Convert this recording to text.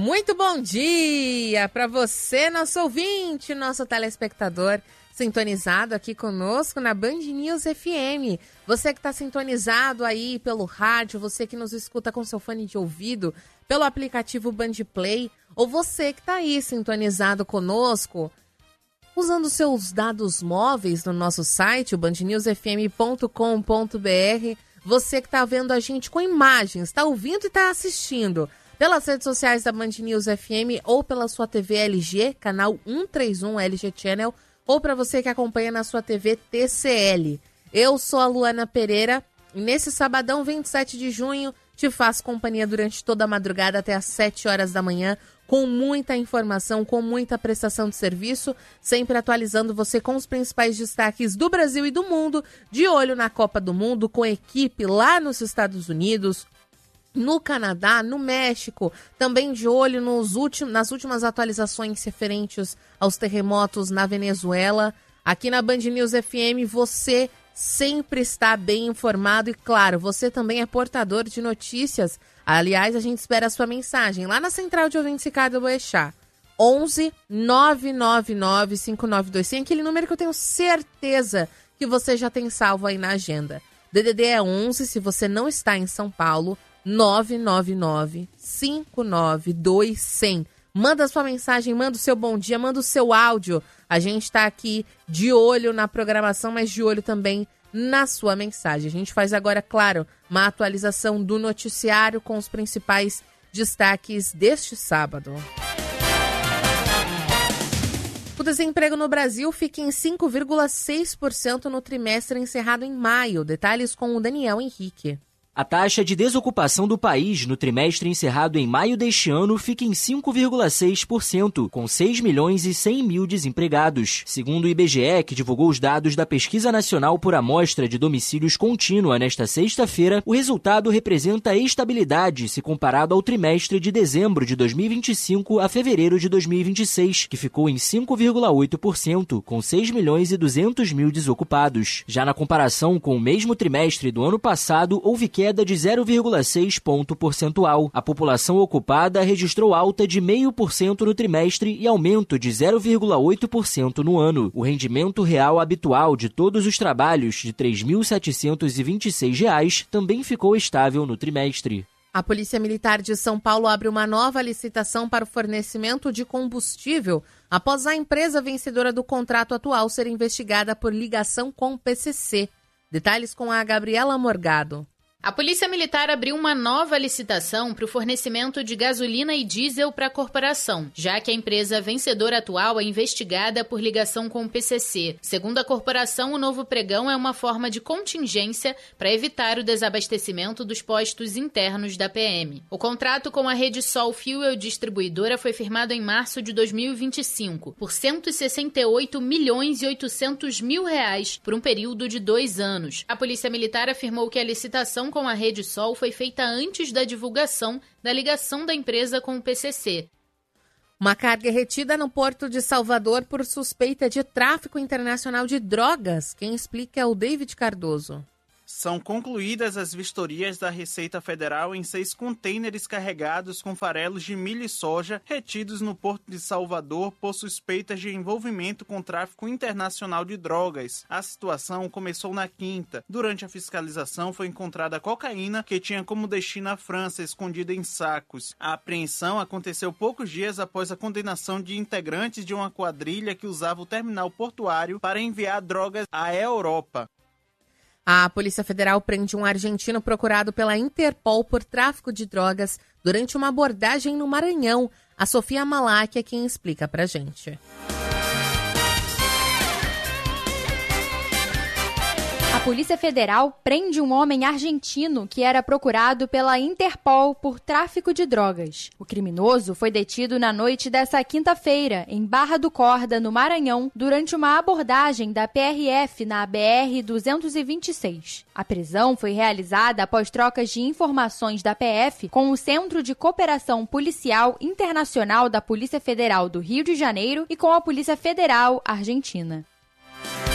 Muito bom dia para você, nosso ouvinte, nosso telespectador, sintonizado aqui conosco na Band News FM. Você que está sintonizado aí pelo rádio, você que nos escuta com seu fone de ouvido, pelo aplicativo Band Play, ou você que está aí sintonizado conosco, usando seus dados móveis no nosso site, o bandnewsfm.com.br. Você que está vendo a gente com imagens, está ouvindo e está assistindo pelas redes sociais da Band News FM ou pela sua TV LG, canal 131 LG Channel, ou para você que acompanha na sua TV TCL. Eu sou a Luana Pereira e nesse sabadão 27 de junho te faço companhia durante toda a madrugada até às 7 horas da manhã, com muita informação, com muita prestação de serviço, sempre atualizando você com os principais destaques do Brasil e do mundo, de olho na Copa do Mundo, com equipe lá nos Estados Unidos, no Canadá, no México, também de olho nas últimas atualizações referentes aos terremotos na Venezuela. Aqui na Band News FM você sempre está bem informado e, claro, você também é portador de notícias. Aliás, a gente espera a sua mensagem lá na Central de Ouvintes Ricardo Boechat. 11 999 5925, aquele número que eu tenho certeza que você já tem salvo aí na agenda. DDD é 11, se você não está em São Paulo, 999 592 100. Manda sua mensagem, manda o seu bom dia, manda o seu áudio. A gente está aqui de olho na programação, mas de olho também na sua mensagem. A gente faz agora, claro, uma atualização do noticiário com os principais destaques deste sábado. O desemprego no Brasil fica em 5,6% no trimestre encerrado em maio. Detalhes com o Daniel Henrique. A taxa de desocupação do país no trimestre encerrado em maio deste ano fica em 5,6%, com 6 milhões e 100 mil desempregados. Segundo o IBGE, que divulgou os dados da Pesquisa Nacional por Amostra de Domicílios Contínua nesta sexta-feira, o resultado representa estabilidade se comparado ao trimestre de dezembro de 2025 a fevereiro de 2026, que ficou em 5,8%, com 6 milhões e 200 mil desocupados. Já na comparação com o mesmo trimestre do ano passado, houve queda de 0,6 ponto percentual. A população ocupada registrou alta de 0,5% no trimestre e aumento de 0,8% no ano. O rendimento real habitual de todos os trabalhos, de R$ 3.726, também ficou estável no trimestre. A Polícia Militar de São Paulo abre uma nova licitação para o fornecimento de combustível após a empresa vencedora do contrato atual ser investigada por ligação com o PCC. Detalhes com a Gabriela Morgado. A Polícia Militar abriu uma nova licitação para o fornecimento de gasolina e diesel para a corporação, já que a empresa vencedora atual é investigada por ligação com o PCC. Segundo a corporação, o novo pregão é uma forma de contingência para evitar o desabastecimento dos postos internos da PM. O contrato com a Rede Sol Fuel Distribuidora foi firmado em março de 2025 por R$ 168 milhões e 800 mil por um período de 2 anos. A Polícia Militar afirmou que a licitação com a Rede Sol foi feita antes da divulgação da ligação da empresa com o PCC. Uma carga retida no Porto de Salvador por suspeita de tráfico internacional de drogas. Quem explica é o David Cardoso. São concluídas as vistorias da Receita Federal em 6 contêineres carregados com farelos de milho e soja retidos no Porto de Salvador por suspeitas de envolvimento com tráfico internacional de drogas. A situação começou na quinta. Durante a fiscalização foi encontrada cocaína que tinha como destino a França, escondida em sacos. A apreensão aconteceu poucos dias após a condenação de integrantes de uma quadrilha que usava o terminal portuário para enviar drogas à Europa. A Polícia Federal prende um argentino procurado pela Interpol por tráfico de drogas durante uma abordagem no Maranhão. A Sofia Malak é quem explica pra gente. A Polícia Federal prende um homem argentino que era procurado pela Interpol por tráfico de drogas. O criminoso foi detido na noite dessa quinta-feira, em Barra do Corda, no Maranhão, durante uma abordagem da PRF na BR-226. A prisão foi realizada após trocas de informações da PF com o Centro de Cooperação Policial Internacional da Polícia Federal do Rio de Janeiro e com a Polícia Federal Argentina.